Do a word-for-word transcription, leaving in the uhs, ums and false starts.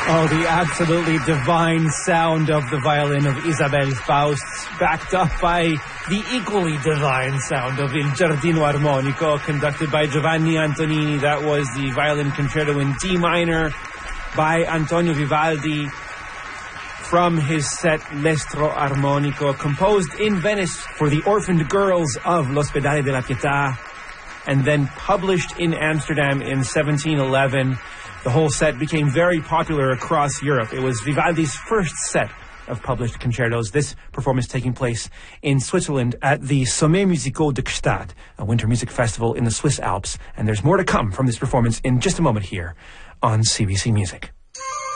Oh, the absolutely divine sound of the violin of Isabel Faust, backed up by the equally divine sound of Il Giardino Armonico, conducted by Giovanni Antonini. That was the violin concerto in D minor by Antonio Vivaldi from his set L'Estro Armonico, composed in Venice for the orphaned girls of L'Ospedale della Pietà, and then published in Amsterdam in seventeen eleven. The whole set became very popular across Europe. It was Vivaldi's first set of published concertos. This performance taking place in Switzerland at the Sommet Musicaux de Gstaad, a winter music festival in the Swiss Alps. And there's more to come from this performance in just a moment here on C B C Music.